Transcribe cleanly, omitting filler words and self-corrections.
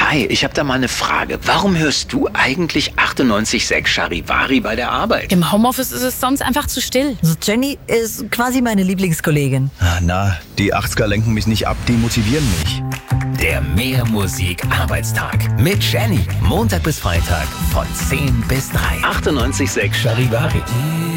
Hi, ich habe da mal eine Frage. Warum hörst du eigentlich 98,6 Charivari bei der Arbeit? Im Homeoffice ist es sonst einfach zu still. Also Jenny ist quasi meine Lieblingskollegin. Die 80er lenken mich nicht ab, die motivieren mich. Der Mehr Musik Arbeitstag mit Jenny. Montag bis Freitag von 10 bis 3. 98,6 Charivari.